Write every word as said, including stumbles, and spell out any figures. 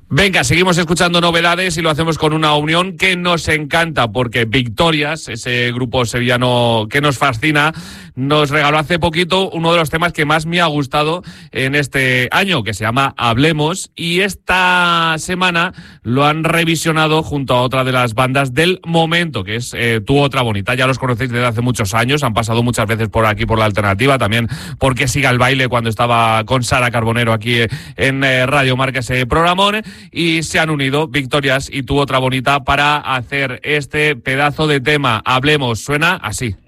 Venga, seguimos escuchando novedades y lo hacemos con una unión que nos encanta porque Victorias, ese grupo sevillano que nos fascina, nos regaló hace poquito uno de los temas que más me ha gustado en este año, que se llama Hablemos, y esta semana lo han revisionado junto a otra de las bandas del momento, que es eh, Tu Otra Bonita. Ya los conocéis desde hace muchos años, han pasado muchas veces por aquí por La Alternativa, también porque Siga el Baile cuando estaba con Sara Carbonero aquí en eh, Radio Marca, ese programón, y se han unido Victorias y Tu Otra Bonita para hacer este pedazo de tema. Hablemos, suena así.